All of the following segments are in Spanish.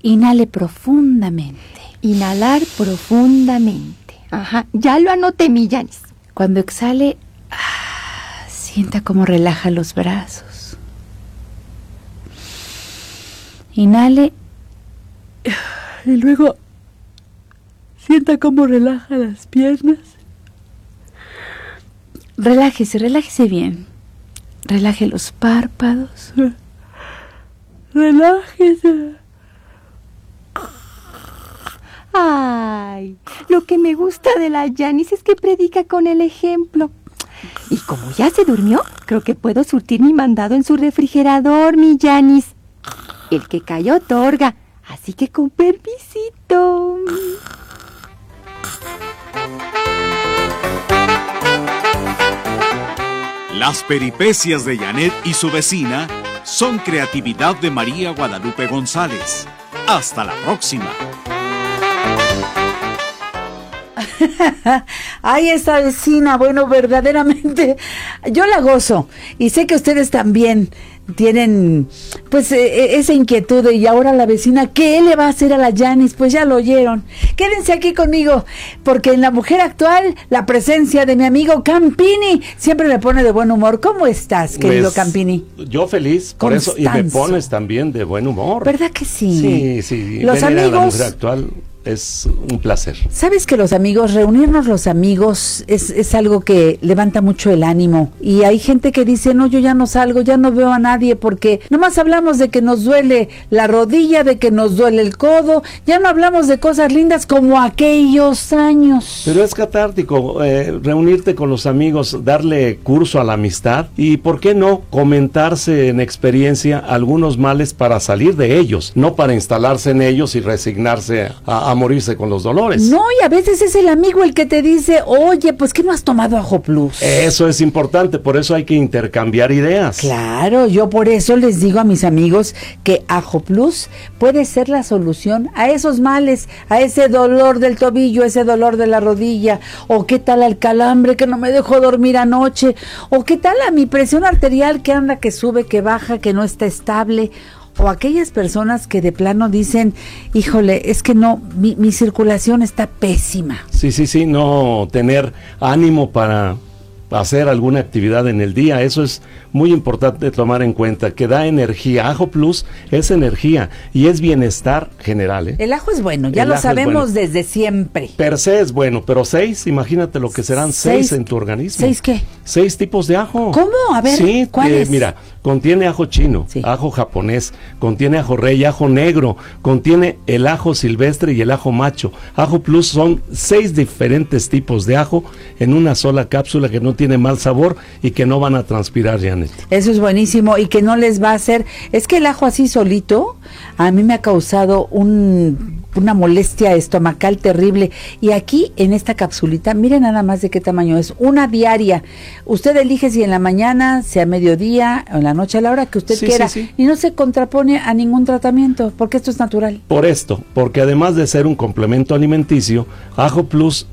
Inhale profundamente. Inhalar profundamente. Ajá, ya lo anoté, mi Yanis. Cuando exhale, sienta cómo relaja los brazos. Inhale y luego sienta cómo relaja las piernas. Relájese bien. Relaje los párpados. Relájese. Ay, lo que me gusta de la Yanis es que predica con el ejemplo. Y como ya se durmió, creo que puedo surtir mi mandado en su refrigerador, mi Yanis. El que calla otorga, así que con permisito. Las peripecias de Janet y su vecina son creatividad de María Guadalupe González. Hasta la próxima. Ay, esta vecina, bueno, verdaderamente yo la gozo y sé que ustedes también tienen pues esa inquietud. Y ahora la vecina, ¿qué le va a hacer a la Yanis? Pues ya lo oyeron. Quédense aquí conmigo, porque en La Mujer Actual la presencia de mi amigo Campini siempre me pone de buen humor. ¿Cómo estás, querido Pues, Campini? Yo feliz por eso, y me pones también de buen humor. ¿Verdad que sí? Sí, Los venir a La amigos, Mujer Actual es un placer. sabes que los amigos, reunirnos los amigos es algo que levanta mucho el ánimo, y hay gente que dice, no, yo ya no salgo, ya no veo a nadie, porque nomás hablamos de que nos duele la rodilla, de que nos duele el codo, ya no hablamos de cosas lindas como aquellos años. Pero es catártico reunirte con los amigos, darle curso a la amistad y, ¿por qué no?, comentarse en experiencia algunos males para salir de ellos, no para instalarse en ellos y resignarse a morirse con los dolores. No, y a veces es el amigo el que te dice, oye, pues ¿qué no has tomado Ajo Plus? Eso es importante, por eso hay que intercambiar ideas. Claro, yo por eso les digo a mis amigos que Ajo Plus puede ser la solución a esos males, a ese dolor del tobillo, ese dolor de la rodilla, o qué tal al calambre que no me dejó dormir anoche, o qué tal a mi presión arterial que anda, que sube, que baja, que no está estable, o aquellas personas que de plano dicen, híjole, es que no, mi circulación está pésima. Sí, no tener ánimo para hacer alguna actividad en el día, eso es muy importante tomar en cuenta, que da energía. Ajo Plus es energía y es bienestar general, ¿eh? El ajo es bueno, ya lo sabemos desde siempre. Per se es bueno, pero 6, imagínate lo que serán 6 en tu organismo. ¿6 qué? 6 tipos de ajo. ¿Cómo? A ver, sí, ¿cuáles? Mira, contiene ajo chino, ajo japonés, contiene ajo rey, ajo negro, contiene el ajo silvestre y el ajo macho. Ajo Plus son 6 diferentes tipos de ajo en una sola cápsula que no tiene mal sabor y que no van a transpirar, Janet. Eso es buenísimo y que no les va a hacer, es que el ajo así solito a mí me ha causado una molestia estomacal terrible, y aquí en esta capsulita, miren nada más de qué tamaño es, una diaria. Usted elige si en la mañana, sea mediodía o en la noche, a la hora que usted quiera, y no se contrapone a ningún tratamiento, porque esto es natural. Por esto, porque además de ser un complemento alimenticio, Ajo Plus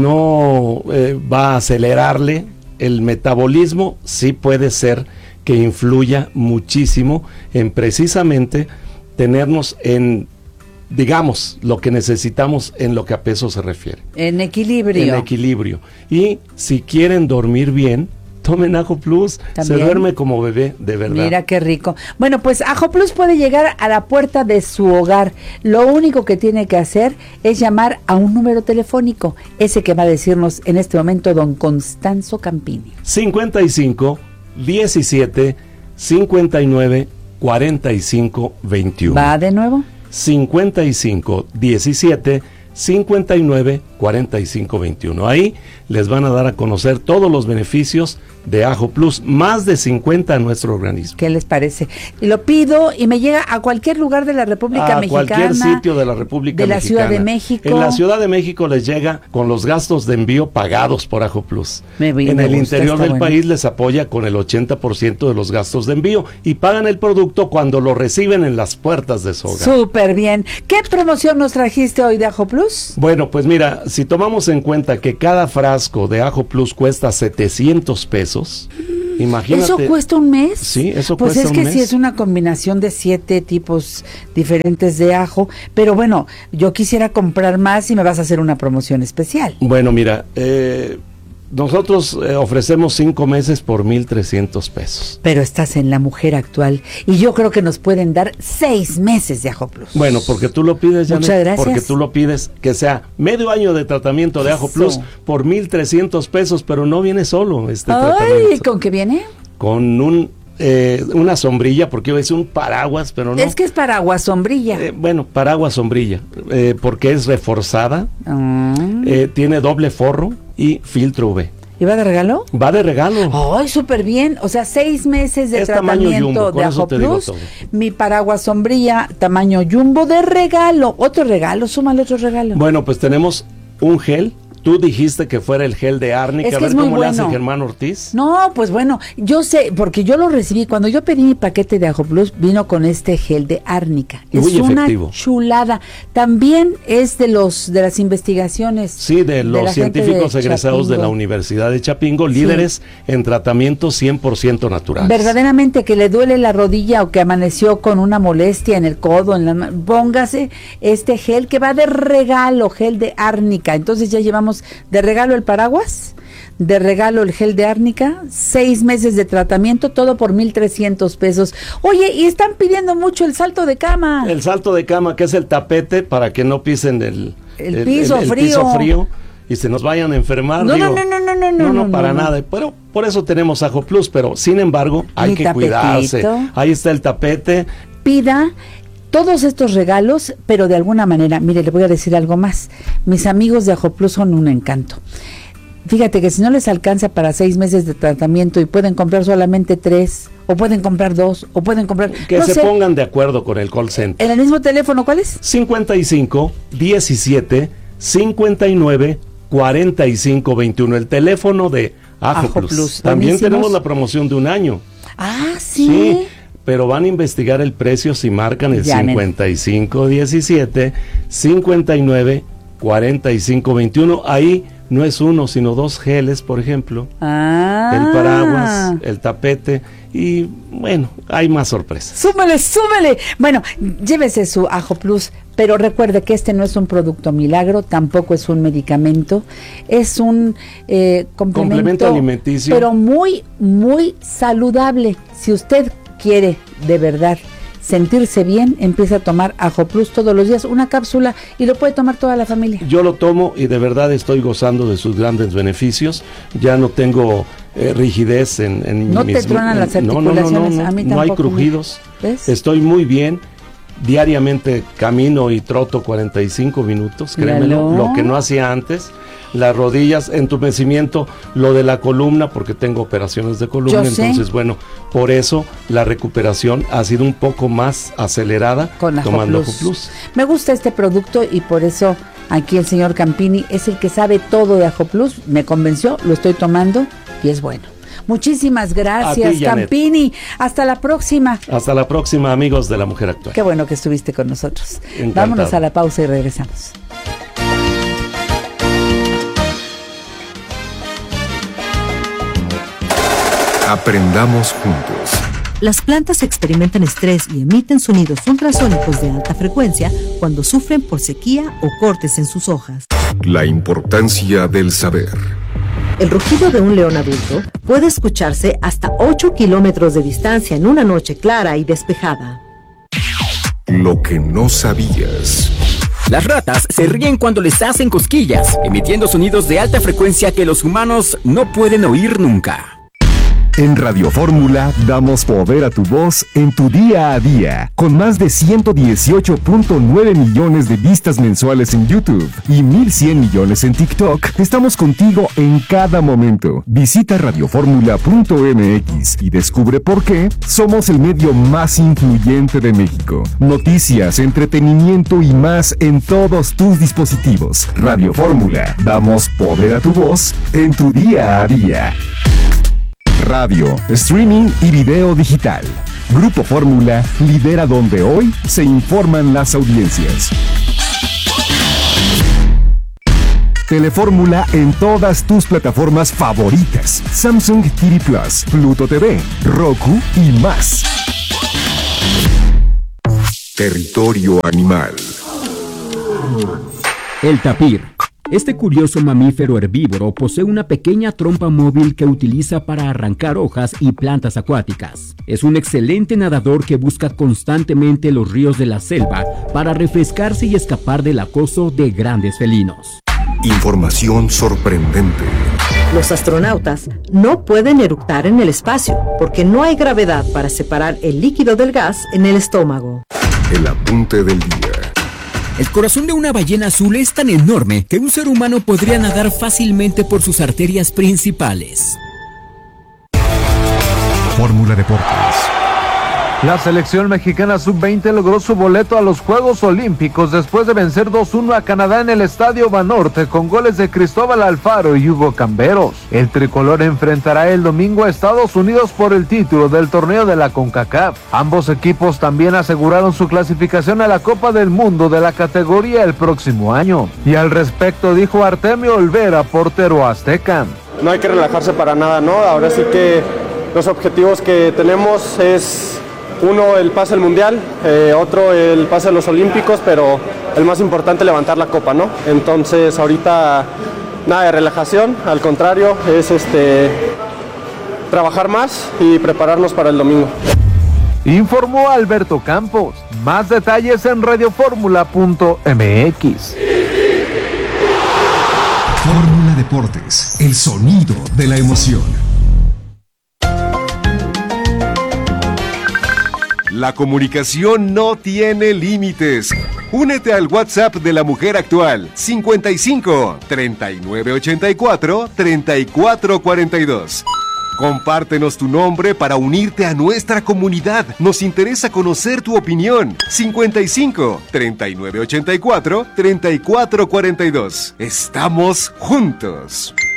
no va a acelerarle el metabolismo. Sí puede ser que influya muchísimo en precisamente tenernos en, digamos, lo que necesitamos en lo que a peso se refiere. En equilibrio. En equilibrio. Y si quieren dormir bien, tomen Ajo Plus. ¿También? Se duerme como bebé, de verdad. Mira qué rico. Bueno, pues Ajo Plus puede llegar a la puerta de su hogar. Lo único que tiene que hacer es llamar a un número telefónico, ese que va a decirnos en este momento don Constanzo Campini. 55 17 59 45 21. ¿Va de nuevo? 55 17 59 45 21. Ahí les van a dar a conocer todos los beneficios de Ajo Plus, más de 50 a nuestro organismo. ¿Qué les parece? Y lo pido y me llega a cualquier lugar de la República Mexicana. A cualquier sitio de la República Mexicana. De la Ciudad de México. En la Ciudad de México les llega con los gastos de envío pagados por Ajo Plus. En el interior del país les apoya con el 80% de los gastos de envío y pagan el producto cuando lo reciben en las puertas de su hogar. Súper bien. ¿Qué promoción nos trajiste hoy de Ajo Plus? Bueno, pues mira, si tomamos en cuenta que cada frasco de Ajo Plus cuesta 700 pesos, Imagínate. ¿Eso cuesta un mes? Sí, eso pues cuesta un mes. Pues es que sí es una combinación de 7 tipos diferentes de ajo, pero bueno, yo quisiera comprar más y me vas a hacer una promoción especial. Bueno, mira, nosotros ofrecemos 5 meses por 1,300 pesos. Pero estás en La Mujer Actual y yo creo que nos pueden dar 6 meses de Ajo Plus. Bueno, porque tú lo pides, Janet. Muchas gracias. Porque tú lo pides, que sea medio año de tratamiento de Ajo Plus por 1,300 pesos, pero no viene solo este tratamiento. Ay, ¿con qué viene? Con una sombrilla, porque iba a decir un paraguas, pero no. Es que es paraguas sombrilla. Bueno, paraguas sombrilla, porque es reforzada, tiene doble forro y filtro UV. ¿Y va de regalo? Va de regalo. Ay, súper bien. O sea, 6 meses de Es tamaño tratamiento jumbo, con de eso Ajo te digo Plus. todo. Mi paraguas sombrilla, tamaño jumbo de regalo. Otro regalo, súmale otro regalo. Bueno, pues tenemos un gel. Tú dijiste que fuera el gel de árnica. Es que a ver es muy cómo le bueno. hace Germán Ortiz. No, pues bueno, yo sé, porque yo lo recibí. Cuando yo pedí mi paquete de Ajo Plus, vino con este gel de árnica. Muy es una efectivo. chulada. También es de las investigaciones. Sí, de los la gente científicos de egresados de la Chapingo. Universidad de Chapingo, líderes en tratamientos 100% naturales. Verdaderamente que le duele la rodilla o que amaneció con una molestia en el codo, póngase este gel que va de regalo, gel de árnica. Entonces ya llevamos de regalo el paraguas, de regalo el gel de árnica, 6 meses de tratamiento, todo por 1,300 pesos. Oye, y están pidiendo mucho el salto de cama. El salto de cama, que es el tapete para que no pisen el piso frío y se nos vayan a enfermar. No, digo, no, para nada. Pero por eso tenemos Ajo Plus, pero sin embargo hay Mi que tapetito. cuidarse. Ahí está el tapete. Pida todos estos regalos, pero de alguna manera, mire, le voy a decir algo más. Mis amigos de Ajo Plus son un encanto. Fíjate que si no les alcanza para 6 meses de tratamiento y pueden comprar solamente 3, o pueden comprar 2, o pueden comprar... Que no se sé, pongan de acuerdo con el call center. en el mismo teléfono, ¿cuál es? 55 17 59 45 21, el teléfono de Ajo Ajo Plus. Plus. También Buenísimos. tenemos la promoción de un año. Ah, sí. Pero van a investigar el precio si marcan el Janet. 55 17 59 45 21. Ahí no es uno, sino 2 geles, por ejemplo. Ah. El paraguas, el tapete y bueno, hay más sorpresas. Súmele. Bueno, llévese su Ajo Plus, pero recuerde que este no es un producto milagro, tampoco es un medicamento, es un complemento alimenticio. Pero muy, muy saludable. Si usted quiere de verdad sentirse bien, empieza a tomar Ajo Plus todos los días, una cápsula, y lo puede tomar toda la familia. Yo lo tomo y de verdad estoy gozando de sus grandes beneficios. Ya no tengo rigidez en ¿No te tronan las articulaciones? A mí no hay tampoco. crujidos. ¿Ves? Estoy muy bien. Diariamente camino y troto 45 minutos, créemelo, Míralo. lo que no hacía antes. Las rodillas, entumecimiento, lo de la columna, porque tengo operaciones de columna, Yo sé. entonces bueno, por eso la recuperación ha sido un poco más acelerada Con Ajo tomando Plus. Ajo Plus. Me gusta este producto y por eso aquí el señor Campini es el que sabe todo de Ajo Plus. Me convenció, lo estoy tomando y es bueno. Muchísimas gracias, A ti, Janet. Campini. Hasta la próxima. Hasta la próxima, amigos de La Mujer Actual. Qué bueno que estuviste con nosotros. Encantado. Vámonos a la pausa y regresamos. Aprendamos juntos. Las plantas experimentan estrés y emiten sonidos ultrasónicos de alta frecuencia cuando sufren por sequía o cortes en sus hojas. La importancia del saber. El rugido de un león adulto puede escucharse hasta 8 kilómetros de distancia en una noche clara y despejada. Lo que no sabías. Las ratas se ríen cuando les hacen cosquillas, emitiendo sonidos de alta frecuencia que los humanos no pueden oír nunca. En Radio Fórmula damos poder a tu voz en tu día a día, con más de 118.9 millones de vistas mensuales en YouTube y 1.100 millones en TikTok. Estamos contigo en cada momento. Visita radioformula.mx y descubre por qué somos el medio más influyente de México. Noticias, entretenimiento y más en todos tus dispositivos. Radio Fórmula, damos poder a tu voz en tu día a día. Radio, streaming y video digital. Grupo Fórmula lidera donde hoy se informan las audiencias. Telefórmula en todas tus plataformas favoritas: Samsung TV Plus, Pluto TV, Roku y más. Territorio animal. El tapir. Este curioso mamífero herbívoro posee una pequeña trompa móvil que utiliza para arrancar hojas y plantas acuáticas. Es un excelente nadador que busca constantemente los ríos de la selva para refrescarse y escapar del acoso de grandes felinos. Información sorprendente. Los astronautas no pueden eructar en el espacio porque no hay gravedad para separar el líquido del gas en el estómago. El apunte del día. El corazón de una ballena azul es tan enorme que un ser humano podría nadar fácilmente por sus arterias principales. Fórmula Deportes. La selección mexicana sub-20 logró su boleto a los Juegos Olímpicos después de vencer 2-1 a Canadá en el Estadio Banorte con goles de Cristóbal Alfaro y Hugo Camberos. El tricolor enfrentará el domingo a Estados Unidos por el título del torneo de la CONCACAF. Ambos equipos también aseguraron su clasificación a la Copa del Mundo de la categoría el próximo año. Y al respecto dijo Artemio Olvera, portero azteca. No hay que relajarse para nada, ¿no? Ahora sí que los objetivos que tenemos es... uno, el pase al Mundial, otro, el pase a los Olímpicos, pero el más importante, levantar la copa, ¿no? Entonces, ahorita, nada de relajación, al contrario, es trabajar más y prepararnos para el domingo. Informó Alberto Campos. Más detalles en radioformula.mx. Fórmula Deportes, el sonido de la emoción. La comunicación no tiene límites. Únete al WhatsApp de la mujer actual 55 3984 3442. Compártenos tu nombre para unirte a nuestra comunidad. Nos interesa conocer tu opinión. 55 3984 3442. Estamos juntos.